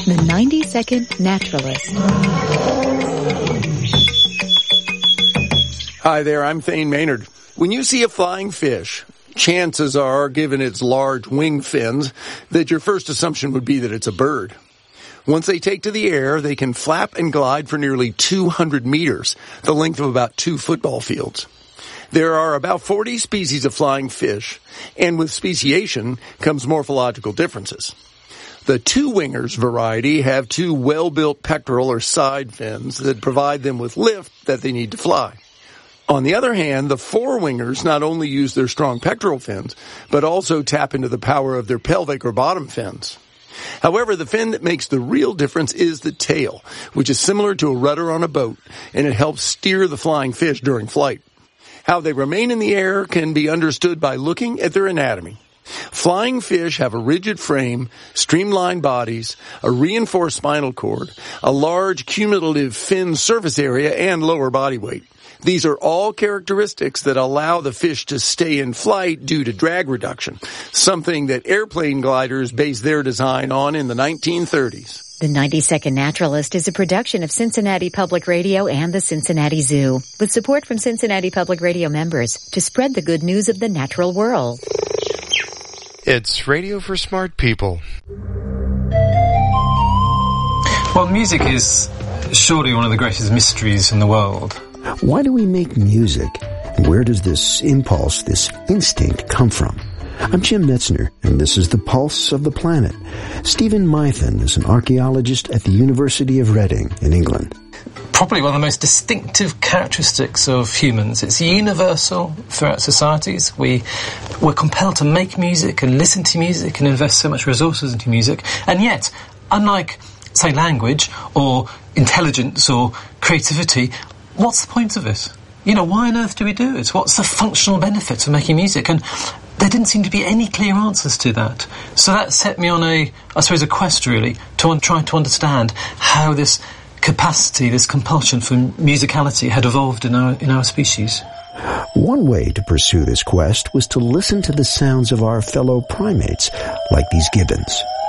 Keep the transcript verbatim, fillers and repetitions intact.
The ninety second Naturalist. Hi there, I'm Thane Maynard. When you see a flying fish, chances are, given its large wing fins, that your first assumption would be that it's a bird. Once they take to the air, they can flap and glide for nearly two hundred meters, the length of about two football fields. There are about forty species of flying fish, and with speciation comes morphological differences. The two-wingers variety have two well-built pectoral or side fins that provide them with lift that they need to fly. On the other hand, the four-wingers not only use their strong pectoral fins, but also tap into the power of their pelvic or bottom fins. However, the fin that makes the real difference is the tail, which is similar to a rudder on a boat, and it helps steer the flying fish during flight. How they remain in the air can be understood by looking at their anatomy. Flying fish have a rigid frame, streamlined bodies, a reinforced spinal cord, a large cumulative fin surface area, and lower body weight. These are all characteristics that allow the fish to stay in flight due to drag reduction, something that airplane gliders based their design on in the nineteen thirties. The ninety second Naturalist is a production of Cincinnati Public Radio and the Cincinnati Zoo, with support from Cincinnati Public Radio members to spread the good news of the natural world. It's radio for smart people. Well, music is surely one of the greatest mysteries in the world. Why do we make music? And where does this impulse, this instinct come from? I'm Jim Metzner, and this is the Pulse of the Planet. Stephen Mythen is an archaeologist at the University of Reading in England. Probably one of the most distinctive characteristics of humans. It's universal throughout societies. We, we're compelled to make music and listen to music and invest so much resources into music. And yet, unlike, say, language or intelligence or creativity, what's the point of it? You know, why on earth do we do it? What's the functional benefit of making music? And there didn't seem to be any clear answers to that. So that set me on a, I suppose, a quest, really, to un- try to understand how this capacity, this compulsion for musicality had evolved in our, in our species. One way to pursue this quest was to listen to the sounds of our fellow primates, like these gibbons.